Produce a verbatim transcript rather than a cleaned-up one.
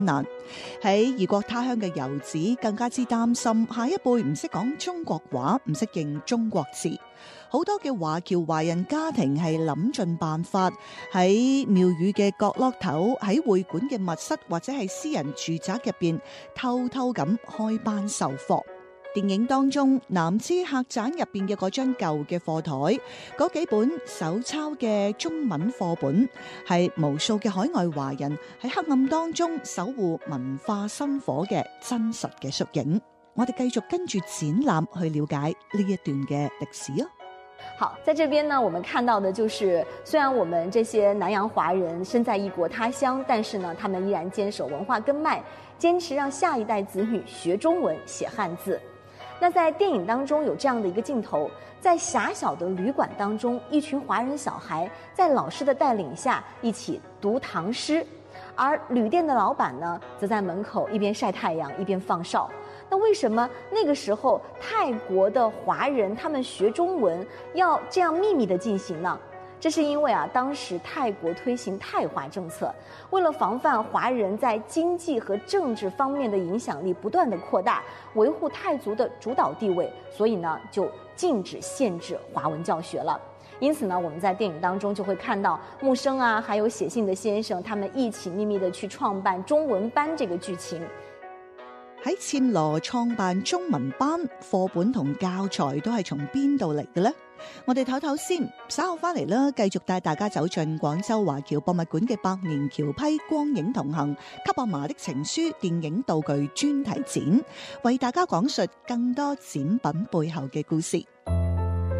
難。喺異國他鄉嘅遊子更加之擔心下一輩唔識講中國話，唔識認中國字。好多嘅華僑華人家庭係諗盡辦法喺廟宇嘅角落頭，喺會館嘅密室或者係私人住宅入邊偷偷咁開班授課。電影當中南支客棧入邊嘅嗰張舊嘅課台，嗰幾本手抄嘅中文課本，係無數嘅海外華人喺黑暗當中守護文化薪火嘅真實嘅縮影。我哋繼續跟住展覽去了解呢一段嘅歷史啊。 好，在這邊呢，我們看到的就是雖然我們這些南洋華人身在異國他鄉，但是呢，他們依然堅守文化根脈，堅持讓下一代子女學中文寫漢字。那在電影當中有這樣的一個鏡頭，在狹小的旅館當中，一群華人小孩在老師的帶領下一起讀唐詩，而旅店的老闆呢，則在門口一邊曬太陽一邊放哨。那為什麼那個時候泰國的華人他們學中文要這樣秘密地進行呢？這是因為啊，當時泰國推行泰化政策，為了防範華人在經濟和政治方面的影響力不斷地擴大，維護泰族的主導地位，所以呢就禁止限制華文教學了。因此呢，我們在電影當中就會看到木生啊，還有寫信的先生，他們一起秘密地去創辦中文班這個劇情。 喺暹羅創辦中文班，課本同教材都係從邊度嚟嘅呢？我哋唞唞先，稍後翻嚟啦，繼續帶大家走進廣州華僑博物館嘅百年僑批光影同行給阿嫲的情書電影道具專題展，為大家講述更多展品背後嘅故事。